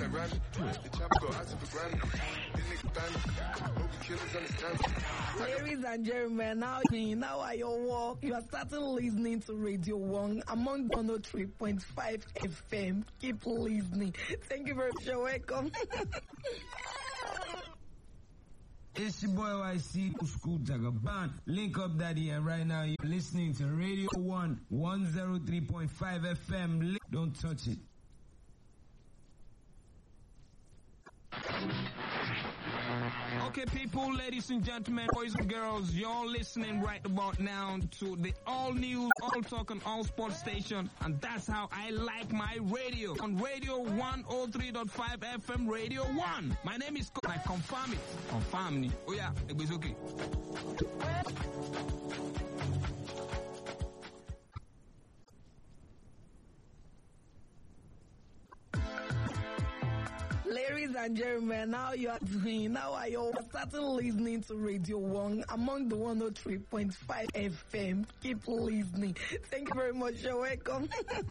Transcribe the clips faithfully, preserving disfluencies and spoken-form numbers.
like Ronnie. The chopper go out to the granny. This nigga done. Hope killers understand. Ladies and gentlemen, now, now at your work, you are starting listening to Radio One among one oh three point five F M. Keep listening. Thank you very much. You're welcome. It's your boy Y C, School Jagaban. Link up, Daddy, and right now you're listening to Radio One, one oh three point five F M. Don't touch it. Okay, people, ladies and gentlemen, boys and girls, you're listening right about now to the all news, all talk and all sports station, and that's how I like my radio on Radio one oh three point five F M Radio One. My name is I confirm it, confirm me. Oh yeah, it was okay. Ladies and gentlemen, now you are doing, now are you starting listening to Radio One among the one oh three point five F M. Keep listening. Thank you very much. You're welcome.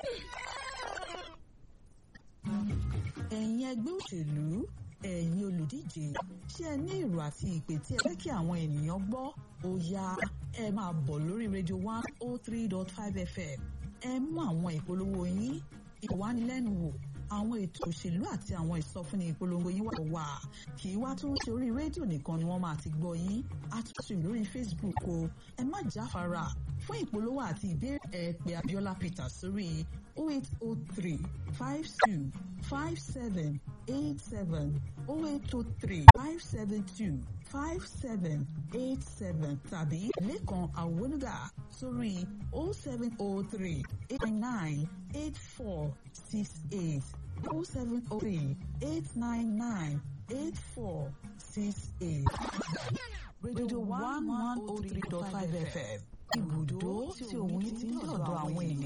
Ẹ̀yin ẹgbẹ́ òṣèlú, ẹ̀yin olùdíje, ṣé ẹ ní èrò àti ìpè tí ẹ fẹ́ kí àwọn ènìyàn gbọ́? Ó yá, ẹ máa bọ̀ lórí Radio one oh three point five F M. Ẹ mú àwọn ìpolówó yín, ìwánilẹ́nuwò, àwọn ètò òṣèlú àti àwọn ìsọfúnni ìpolongo yín wà wà. Kì í wá tún ṣe orí rédíò nìkan ni wọ́n máa ti gbọ́ yín. A tún ṣe lórí Facebook o. Ẹ má jáfara. Fún ìpolówó àti ìbéèrè ẹ pè Abiola Peter sórí oh eight oh three, five two, five seven, eight seven, oh eight oh three, five seven two, five seven eight seven tàbí Lékan Awónúgà sórí oh seven oh three, eight nine eight four six eight, oh seven oh three, eight nine nine, eight four six eight. Radio one one oh three point five F M. Ibùdó tí òun yìí ti ń dọ̀dọ̀ àwọn èèyàn.